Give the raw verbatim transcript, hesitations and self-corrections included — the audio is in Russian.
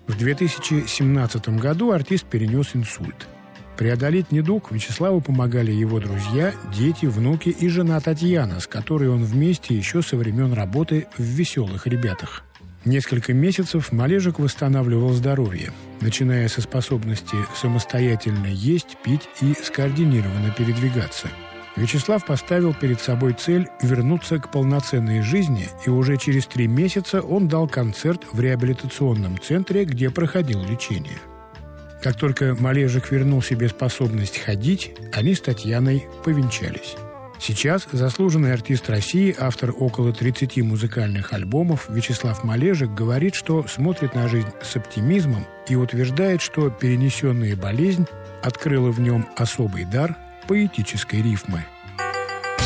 В две тысячи семнадцатом году артист перенес инсульт. Преодолеть недуг Вячеславу помогали его друзья, дети, внуки и жена Татьяна, с которой он вместе еще со времен работы в «Веселых ребятах». Несколько месяцев Малежик восстанавливал здоровье, начиная со способности самостоятельно есть, пить и скоординированно передвигаться. Вячеслав поставил перед собой цель вернуться к полноценной жизни, и уже через три месяца он дал концерт в реабилитационном центре, где проходил лечение. Как только Малежик вернул себе способность ходить, они с Татьяной повенчались. Сейчас заслуженный артист России, автор около тридцати музыкальных альбомов Вячеслав Малежик говорит, что смотрит на жизнь с оптимизмом и утверждает, что перенесенная болезнь открыла в нем особый дар поэтической рифмы.